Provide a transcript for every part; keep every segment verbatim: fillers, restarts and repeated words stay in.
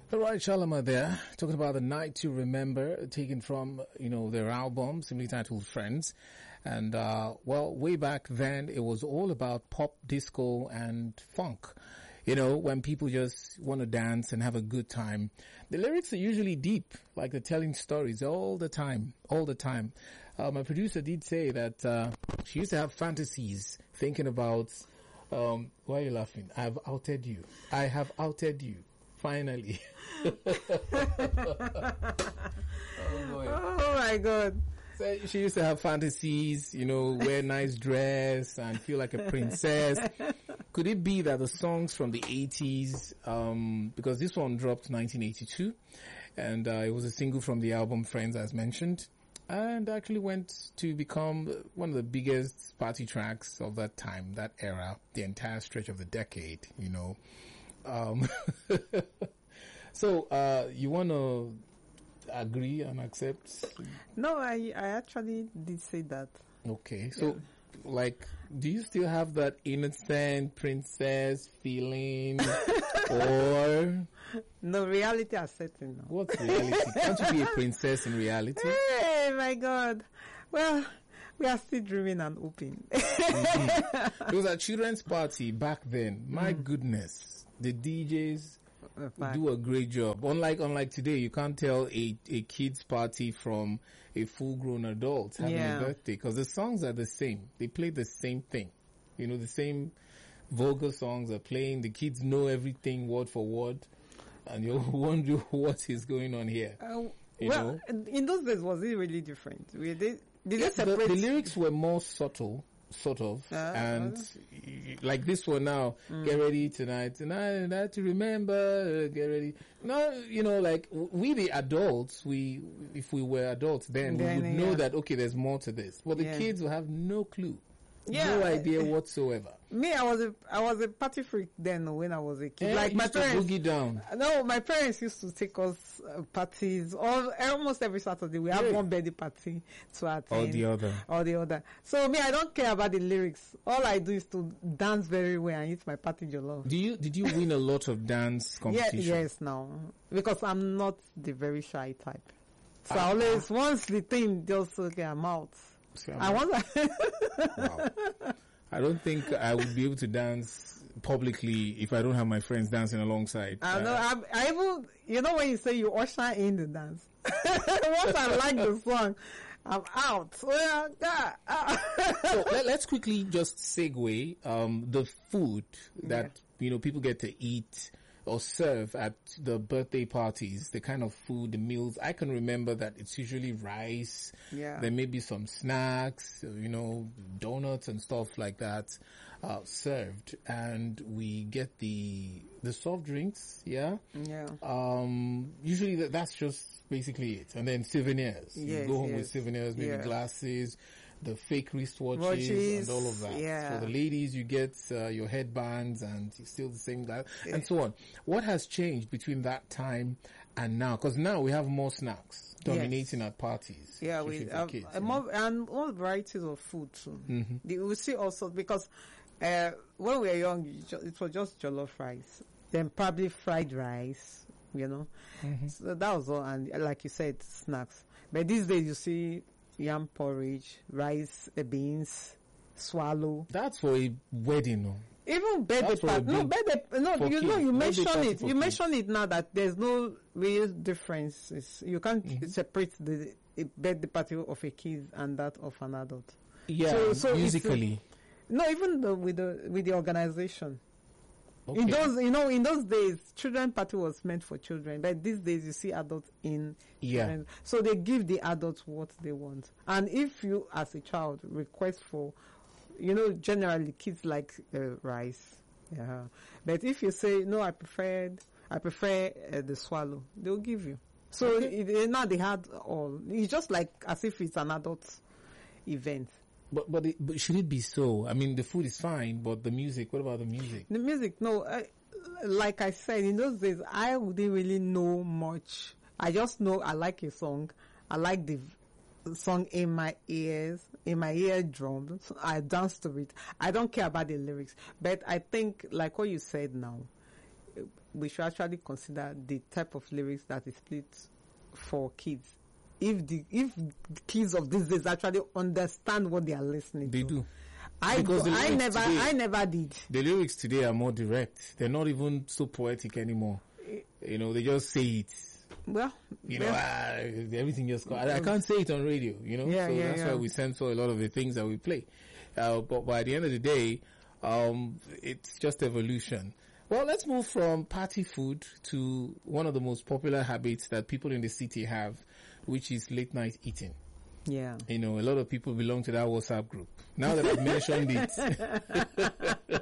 All right, Shalama there, talking about The Night to Remember, taken from, you know, their album, simply titled Friends. And, uh, well, way back then, it was all about pop, disco, and funk. You know, when people just want to dance and have a good time. The lyrics are usually deep, like they're telling stories all the time, all the time. Uh, my producer did say that, uh, she used to have fantasies thinking about, um, why are you laughing? I have outed you. I have outed you. Finally. oh, boy. Oh my God. So she used to have fantasies, you know, wear nice dress and feel like a princess. Could it be that the songs from the eighties, um, because this one dropped nineteen eighty-two and uh, it was a single from the album Friends as mentioned, and actually went to become one of the biggest party tracks of that time, that era, the entire stretch of the decade, you know. Um, so, uh, you want to agree and accept? No, I, I actually did say that. Okay. So, yeah. like, do you still have that innocent princess feeling or? No, reality is setting now. What's reality? Can't you be a princess in reality? Hey, my God. Well, we are still dreaming and hoping. Mm-hmm. It was a children's party back then. My mm. goodness. The D Js do a great job. Unlike unlike today, you can't tell a, a kid's party from a full-grown adult having yeah. a birthday because the songs are the same. They play the same thing. You know, the same vulgar songs are playing. The kids know everything word for word. And you wonder what is going on here. Uh, you well, know? In those days, was it really different? Were they, did yeah, they separate? The, the lyrics were more subtle. Sort of, uh, and uh, like this one now, mm. get ready tonight, tonight, tonight to remember, uh, get ready. No, you know, like we the adults, we, if we were adults then, then we would yeah. know that, okay, there's more to this. But the yeah. kids will have no clue. Yeah. No idea whatsoever. Me, I was a I was a party freak then when I was a kid. Yeah, like my parents, to boogie down. No, my parents used to take us uh, parties all almost every Saturday. We have yeah. one birthday party to attend. Or the other. Or the other. So me, I don't care about the lyrics. All I do is to dance very well and eat my party jollof. Do you did you win a lot of dance competitions? Yeah, yes, now because I'm not the very shy type. So I always once the thing just okay, I'm out. I want wow. I don't think I would be able to dance publicly if I don't have my friends dancing alongside. I know. Uh, I, I even, you know, when you say you usher in the dance. Once I like the song, I'm out. Well, God. So let, let's quickly just segue um, the food that yeah. you know people get to eat or serve at the birthday parties, the kind of food, the meals. I can remember that it's usually rice. Yeah. There may be some snacks, you know, donuts and stuff like that, uh, served. And we get the, the soft drinks. Yeah. Yeah. Um, usually that, that's just basically it. And then souvenirs. Yes, you go home yes. with souvenirs, maybe yeah. glasses, the fake wristwatches Watches, and all of that. Yeah. For the ladies, you get uh, your headbands and still the same guy yeah. and so on. What has changed between that time and now? Because now we have more snacks dominating yes. at parties. Yeah, we have kids, uh, more, and more varieties of food too. Mm-hmm. The, we see also because uh, when we were young, it was just jollof rice, then probably fried rice. You know, mm-hmm. so that was all, and like you said, snacks. But these days, you see yam porridge, rice, uh, beans, swallow. That's for a wedding, no? Even birthday party. No, birthday, no, you know, you mention it. You mention it now that there's no real differences. You can't mm-hmm. separate the, the birthday party of a kid and that of an adult. Yeah, so, so musically. No, even the, with the with the organization. Okay. In those, you know, in those days, children party was meant for children, but these days you see adults in. Yeah. Children. So they give the adults what they want, and if you, as a child, request for, you know, generally kids like uh, rice, yeah. But if you say no, I preferred, I prefer uh, the swallow, they'll give you. So okay. it, it, now they had all. It's just like as if it's an adult event. But but, it, but should it be so? I mean, the food is fine, but the music. What about the music? The music, no. I, like I said, in those days, I wouldn't really know much. I just know I like a song. I like the song in my ears, in my eardrum. So I dance to it. I don't care about the lyrics. But I think, like what you said now, we should actually consider the type of lyrics that is played for kids. If the if the kids of these days actually understand what they are listening They to. do. I Because the I lyrics never today- I never did. The lyrics today are more direct. They're not even so poetic anymore. You know, they just say it. Well, You know, well, ah, everything just. I, I can't say it on radio. You know, Yeah, so yeah, that's yeah. why we censor a lot of the things that we play. Uh, but by the end of the day, um, it's just evolution. Well, let's move from party food to one of the most popular habits that people in the city have, which is late night eating. yeah. You know, a lot of people belong to that WhatsApp group. Now that I've mentioned it,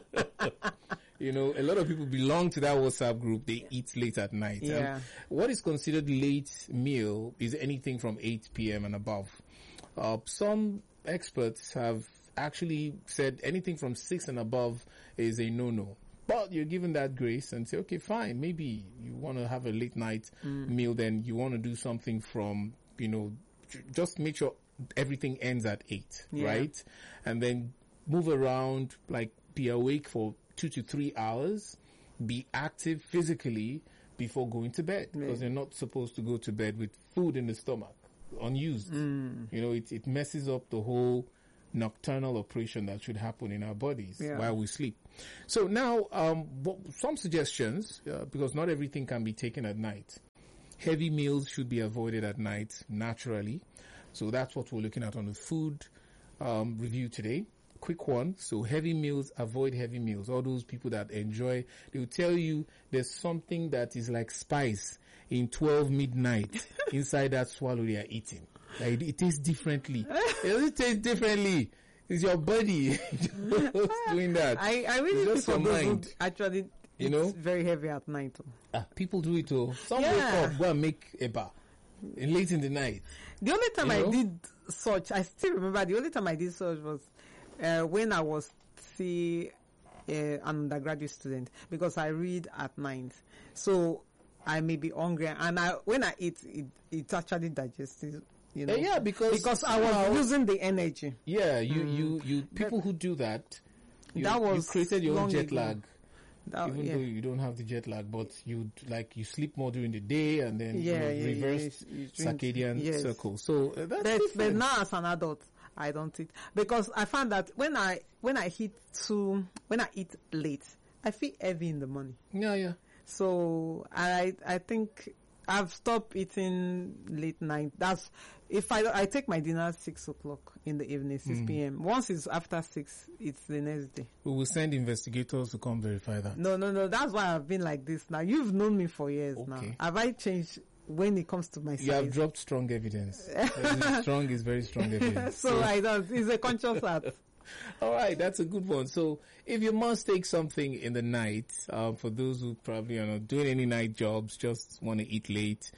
you know, a lot of people belong to that WhatsApp group. They eat late at night. And Yeah. what is considered late meal is anything from eight p.m. and above. Uh, some experts have actually said anything from six and above is a no-no. But you're given that grace and say, okay, fine, maybe you want to have a late night meal, then you want to do something from, you know, j- just make sure everything ends at eight, Yeah. right? And then move around, like be awake for two to three hours, be active physically before going to bed, because you're not supposed to go to bed with food in the stomach, unused. You know, it, it messes up the whole nocturnal operation that should happen in our bodies Yeah. while we sleep. So now, um, what, some suggestions, uh, because not everything can be taken at night. Heavy meals should be avoided at night naturally. So that's what we're looking at on the food um, review today. Quick one. So heavy meals, avoid heavy meals. All those people that enjoy, they will tell you there's something that is like spice in twelve midnight inside that swallow they are eating. Like it, it tastes differently. It doesn't taste differently. It's your body doing that. I, I really It's think just for your those who mind. actually You eat know? very heavy at night. Ah, people do it too. Some Yeah. wake up, go and make a bar in late in the night. The only time You know? I did such, I still remember the only time I did such was uh, when I was see uh, an undergraduate student, because I read at night. So I may be hungry, and I when I eat, it, it actually digests. You know, Eh, yeah, because because I was somehow- losing the energy. Yeah, you, you, you, people who do that, you, That was you created your own long jet ago. lag. That, Even yeah. though you don't have the jet lag, but you like you sleep more during the day and then Yeah, you know, yeah, yeah, reverse you- you drink- circadian yes. circle. So uh, that's But, but different. now as an adult, I don't eat, because I found that when I when I eat too when I eat late, I feel heavy in the morning. Yeah, yeah. So I I think I've stopped eating late night. That's if I I take my dinner at six o'clock in the evening, six Mm. p.m. Once it's after six, it's the next day. We will send investigators to come verify that. No, no, no. That's why I've been like this now. You've known me for years now. Okay. Have I changed when it comes to my You have size? dropped strong evidence. Uh, strong is very strong evidence. so I don't. It's a conscious act. All right, that's a good one. So if you must take something in the night, um, for those who probably are not doing any night jobs, just want to eat late,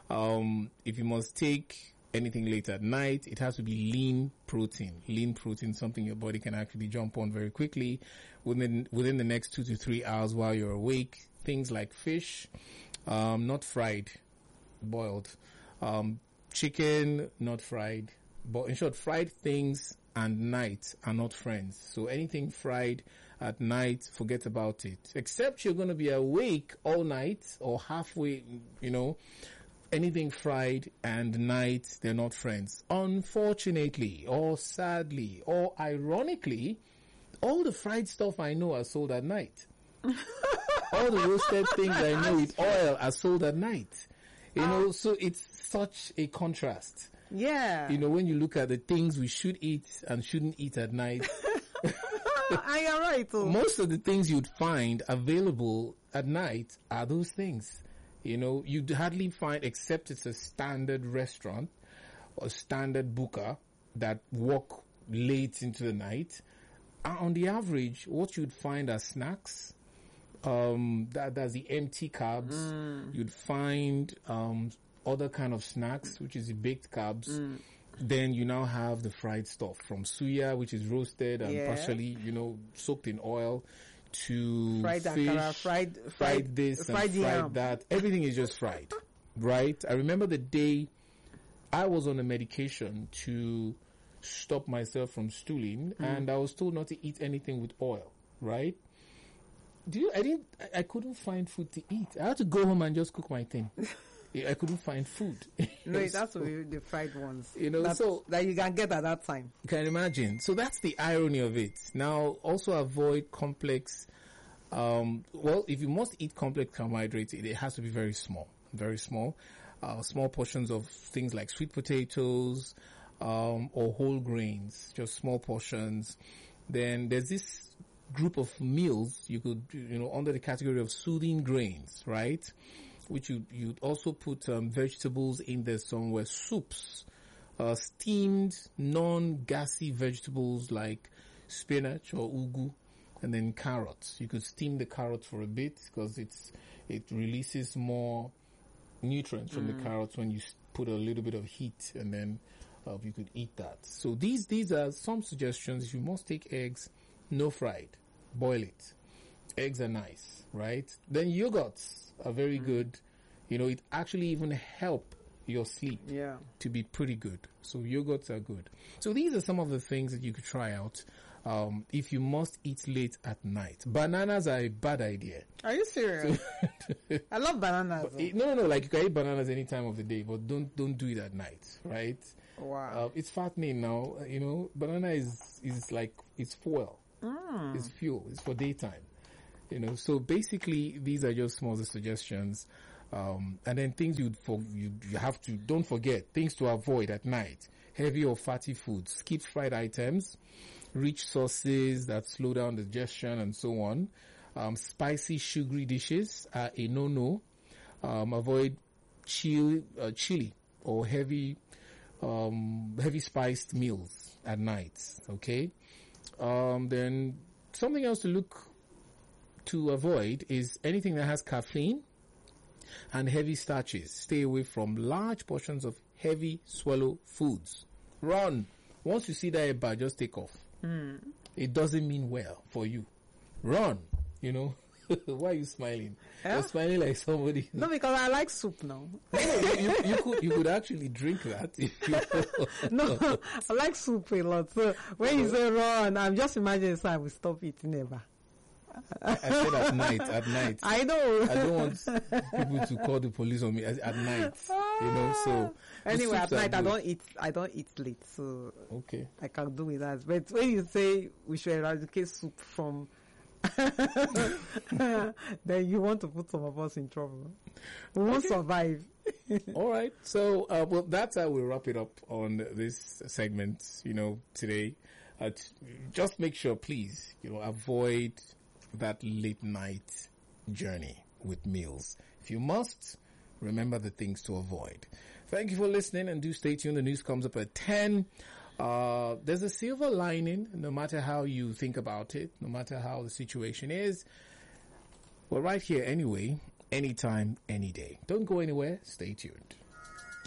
um, if you must take anything late at night, it has to be lean protein. Lean protein, something your body can actually jump on very quickly within within the next two to three hours while you're awake. Things like fish, um, not fried, boiled, um, chicken, not fried, but in short, fried things and night are not friends. So anything fried at night, forget about it. Except you're going to be awake all night or halfway, you know. Anything fried and night, they're not friends. Unfortunately, or sadly, or ironically, all the fried stuff I know are sold at night. All the roasted things I know with oil are sold at night. You know, so it's such a contrast. Yeah. You know, when you look at the things we should eat and shouldn't eat at night, I am right. Oh. most of the things you'd find available at night are those things. You know, you'd hardly find, except it's a standard restaurant or standard booker that work late into the night. Uh, on the average, what you'd find are snacks. Um, that, that's the empty carbs. You'd find um, other kind of snacks, which is the baked carbs. Then you now have the fried stuff from suya, which is roasted and Yeah. partially, you know, soaked in oil, to Fried fish, akara, fried- fried fried- this fried and fried yam. that. Everything is just fried, right? I remember the day I was on a medication to stop myself from stooling, and I was told not to eat anything with oil, right? do you, I didn't, I, I couldn't find food to eat. I had to go home and just cook my thing. I couldn't find food. No, it has to be the fried ones. You know, that, so that you can get at that time. You can imagine. So that's the irony of it. Now, also avoid complex. Um, well, if you must eat complex carbohydrates, it, it has to be very small, very small. Uh, small portions of things like sweet potatoes um, or whole grains, just small portions. Then there's this group of meals you could, you know, under the category of soothing grains, right? Which you you'd also put um, vegetables in there somewhere, soups, uh, steamed non-gassy vegetables like spinach or ugu, and then carrots. You could steam the carrots for a bit because it's it releases more nutrients from mm. the carrots when you put a little bit of heat, and then uh, you could eat that. So these these are some suggestions. If you must take eggs, no fried, boil it. Eggs are nice, right? Then yogurts are very mm. good. You know, it actually even help your sleep yeah. to be pretty good. So yogurts are good. So these are some of the things that you could try out um, if you must eat late at night. Bananas are a bad idea. Are you serious? So I love bananas. It, no, no, no. Like you can eat bananas any time of the day, but don't don't do it at night, right? Wow. Uh, it's fattening now. You know, banana is is like it's fuel. Mm. It's fuel. It's for daytime. You know, so basically these are just small suggestions. Um, and then things you'd for, you, you have to, don't forget, things to avoid at night. Heavy or fatty foods, skip fried items, rich sauces that slow down digestion and so on. Um, spicy, sugary dishes are a no-no. Um, avoid chill, uh, chili or heavy, um, heavy spiced meals at night. Okay. Um, then something else to look to avoid is anything that has caffeine and heavy starches. Stay away from large portions of heavy swallow foods. Run. Once you see that bar, just take off. Mm. It doesn't mean well for you. Run. You know. Why are you smiling? Yeah? You're smiling like somebody. No, because I like soup now. No, you, you, you could you could actually drink that if you. No, I like soup a lot. So when you say run, I'm just imagining so I will stop eating ever. I said at night, at night. I know. I don't want people to call the police on me at, at night. You know, so anyway, at night I don't eat. I don't eat late, so okay, I can do with that. But when you say we should eradicate soup from, then you want to put some of us in trouble. We won't okay. survive. All right. So, uh, well, that's how we wrap it up on this segment. You know, today, uh, t- just make sure, please, you know, avoid that late night journey with meals. If you must, remember the things to avoid. Thank you for listening, and do stay tuned. The news comes up at ten. Uh, there's a silver lining, no matter how you think about it, no matter how the situation is. We're right here anyway, anytime, any day. Don't go anywhere. Stay tuned.